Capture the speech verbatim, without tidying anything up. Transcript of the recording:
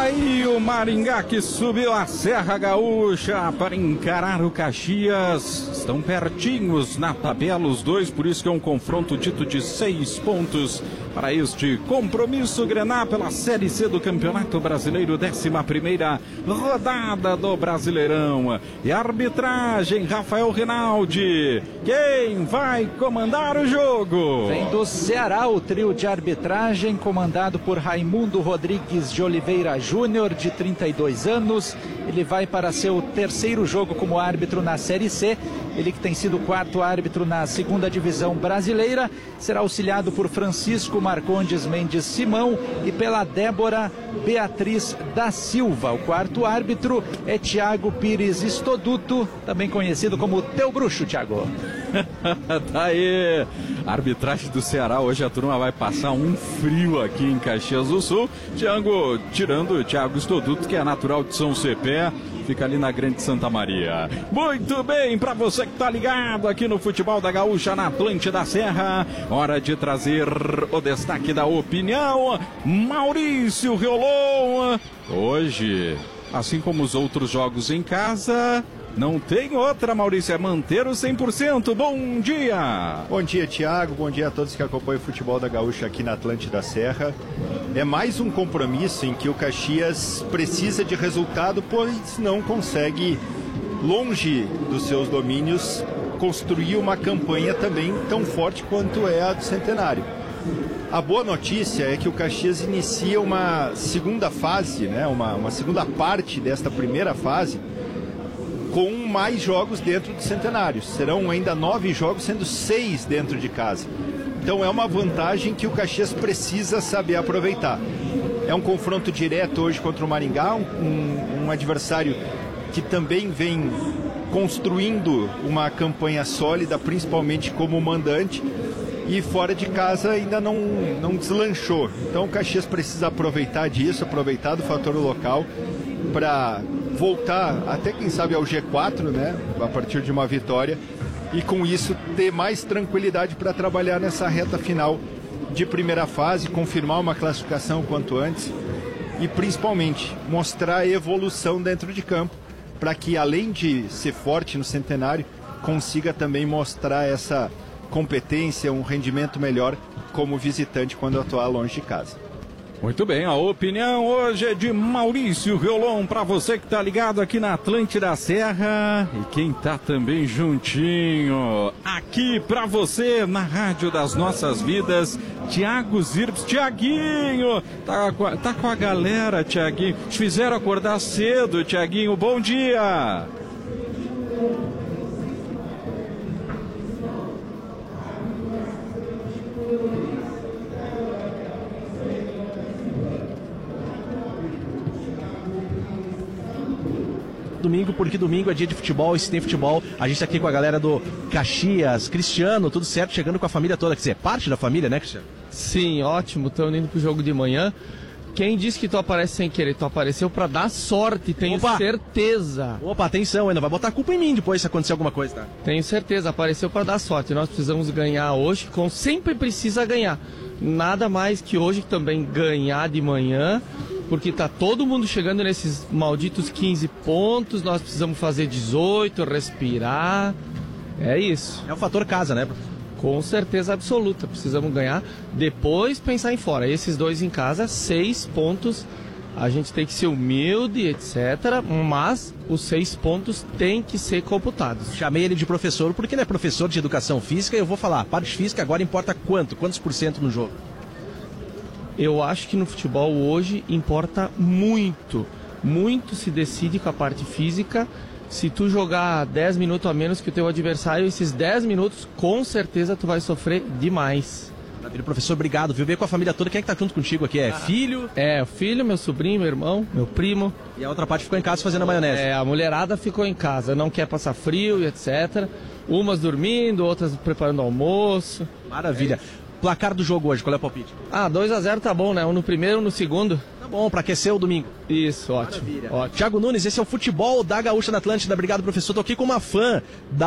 aí o Maringá que subiu a Serra Gaúcha para encarar o Caxias. Estão pertinhos na tabela os dois, por isso que é um confronto dito de seis pontos para este compromisso Grenal pela Série C do Campeonato Brasileiro, décima primeira rodada do Brasileirão. E a arbitragem, Rafael Rinaldi. Quem vai comandar o jogo? Vem do Ceará o trio de arbitragem, comandado por Raimundo Rodrigues de Oliveira Júnior, de trinta e dois anos. Ele vai para seu terceiro jogo como árbitro na Série C. Ele que tem sido quarto árbitro na segunda divisão brasileira. Será auxiliado por Francisco Marcondes Mendes Simão e pela Débora Beatriz da Silva. O quarto árbitro é Tiago Pires Estoduto, também conhecido como Teu Bruxo, Tiago. Tá aí, arbitragem do Ceará. Hoje a turma vai passar um frio aqui em Caxias do Sul. Tiago, tirando o Tiago Estoduto, que é natural de São Cepé, fica ali na Grande Santa Maria. Muito bem, para você que tá ligado aqui no Futebol da Gaúcha, na Atlântida Serra, hora de trazer o destaque da opinião. Maurício Riolon. Hoje, assim como os outros jogos em casa, não tem outra, Maurício, é manter o cem por cento. Bom dia! Bom dia, Tiago. Bom dia a todos que acompanham o Futebol da Gaúcha aqui na Atlântida Serra. É mais um compromisso em que o Caxias precisa de resultado, pois não consegue, longe dos seus domínios, construir uma campanha também tão forte quanto é a do Centenário. A boa notícia é que o Caxias inicia uma segunda fase, né, uma, uma segunda parte desta primeira fase, com mais jogos dentro do Centenário. Serão ainda nove jogos, sendo seis dentro de casa. Então é uma vantagem que o Caxias precisa saber aproveitar. É um confronto direto hoje contra o Maringá, um, um, um adversário que também vem construindo uma campanha sólida, principalmente como mandante, e fora de casa ainda não, não deslanchou. Então o Caxias precisa aproveitar disso, aproveitar do fator local para voltar até, quem sabe, ao G quatro, né, a partir de uma vitória, e com isso ter mais tranquilidade para trabalhar nessa reta final de primeira fase, confirmar uma classificação quanto antes e principalmente mostrar a evolução dentro de campo, para que, além de ser forte no Centenário, consiga também mostrar essa competência, um rendimento melhor como visitante quando atuar longe de casa. Muito bem, a opinião hoje é de Maurício Riolon, para você que tá ligado aqui na Atlântida Serra e quem tá também juntinho aqui para você na Rádio das Nossas Vidas, Tiago Zirps. Tiaguinho, tá, tá com a galera, Tiaguinho, te fizeram acordar cedo, Tiaguinho, bom dia! Domingo, porque domingo é dia de futebol, e se tem futebol, a gente tá aqui com a galera do Caxias, Cristiano, tudo certo, chegando com a família toda, quer dizer, parte da família, né, Cristiano? Sim, ótimo, estamos indo pro jogo de manhã. Quem disse que tu aparece sem querer? Tu apareceu pra dar sorte, tenho Opa. certeza. Opa, atenção, ainda vai botar a culpa em mim depois se acontecer alguma coisa, tá? Tenho certeza, apareceu pra dar sorte. Nós precisamos ganhar hoje, como sempre precisa ganhar. Nada mais que hoje também ganhar de manhã, porque tá todo mundo chegando nesses malditos quinze pontos, nós precisamos fazer dezoito, respirar, é isso. É o fator casa, né? Com certeza absoluta, precisamos ganhar, depois pensar em fora. Esses dois em casa, seis pontos, a gente tem que ser humilde, etcétera, mas os seis pontos têm que ser computados. Chamei ele de professor porque ele é professor de educação física e eu vou falar, a parte física agora importa quanto? Quantos por cento no jogo? Eu acho que no futebol hoje importa muito, muito se decide com a parte física. Se tu jogar dez minutos a menos que o teu adversário, esses dez minutos com certeza tu vai sofrer demais. Maravilha, professor, obrigado, viu? Veio com a família toda, quem é que tá junto contigo aqui? É ah. filho? É, filho, meu sobrinho, meu irmão, meu primo. E a outra parte ficou em casa fazendo a maionese? É, a mulherada ficou em casa, não quer passar frio e etcétera. Umas dormindo, outras preparando almoço. Maravilha. É. Placar do jogo hoje, qual é o palpite? Ah, dois a zero tá bom, né? Um no primeiro, um no segundo. Tá bom, pra aquecer o domingo. Isso, ótimo. ótimo. Thiago Nunes, esse é o Futebol da Gaúcha na Atlântida. Obrigado, professor. Tô aqui com uma fã da